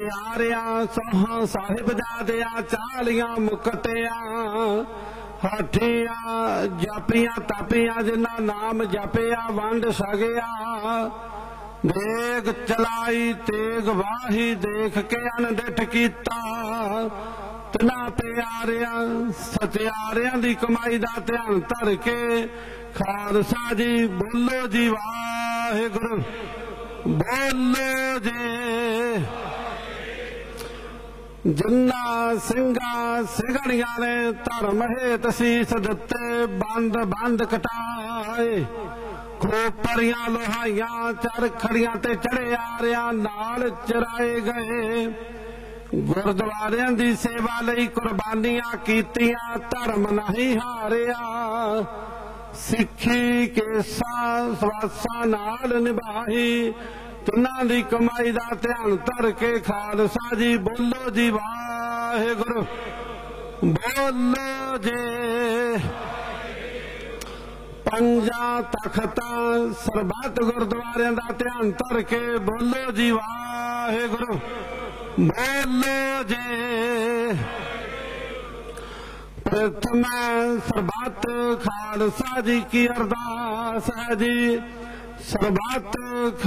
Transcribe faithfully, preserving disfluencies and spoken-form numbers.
सत्यारियां सोहां साहिब जादियां चालियां मुकटियां हाठियां जापियां तापियां जिन्ना नाम जपिया वंड सगिया देग चलाई तेग वाही देख के अनडिठ कीता तिना प्यारियां सत्यारियां दी कमाई दा ध्यान धर के खालसा जी बोलो जी वाहिगुरू बोलो जी जिन्ना सिंगा सिंघड़ियां ने धर्म हेत सीस दिते बंद बंद कटाए खोपरियां लोहाइयां चरखड़ियां ते चढ़े आरियां नाल चराए गए गुरुद्वारियां दी सेवा लई कुर्बानियां कीतियां धर्म नहीं हारिया सिखी केसा सवासा नाल निभाही तिन्हां दी कमाई दा ध्यान धर के खालसा जी बोलो जी वाहिगुरू बोलो जी पंजा तख्तां सरबत गुरुद्वारियां दा ध्यान धर के बोलो जी वाहिगुरू बोलो जी प्रथम सरबत खालसा जी की अरदास है जी सरबत